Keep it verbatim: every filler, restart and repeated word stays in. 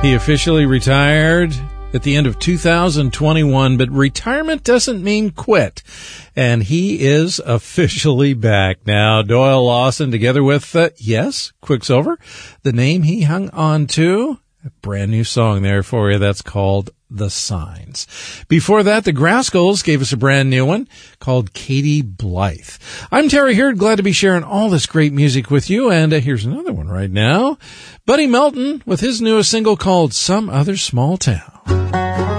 He officially retired at the end of two thousand twenty-one, but retirement doesn't mean quit. And he is officially back now. Doyle Lawson, together with, uh, yes, Quicksilver, the name he hung on to. A brand new song there for you. That's called The Signs. Before that, the Grascals gave us a brand new one called Katie Blythe. I'm Terry Heard, glad to be sharing all this great music with you. And uh, here's another one right now. Buddy Melton with his newest single called Some Other Small Town.